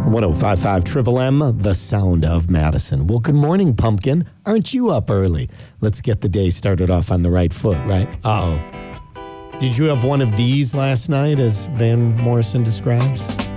105.5 Triple M, the sound of Madison. Well, good morning, Pumpkin. Aren't you up early? Let's get the day started off on the right foot, right? Uh-oh. Did you have one of these last night, as Van Morrison describes?